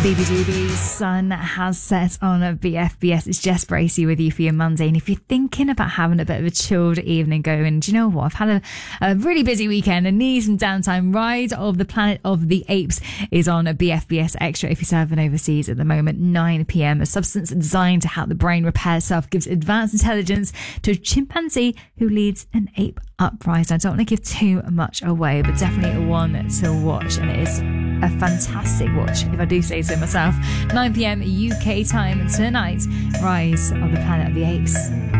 BBGB, sun has set on BFBS. It's Jess Bracey with you for your Monday. And if you're thinking about having a bit of a chilled evening going, do you know what? I've had a really busy weekend and need some downtime. Rise of the Planet of the Apes is on a BFBS Extra if you're serving overseas at the moment, 9 p.m. A substance designed to help the brain repair itself gives advanced intelligence to a chimpanzee who leads an ape uprising. I don't want to give too much away, but definitely one to watch. And it is a fantastic watch, if I do say so myself. 9 p.m. UK time tonight. Rise of the Planet of the Apes.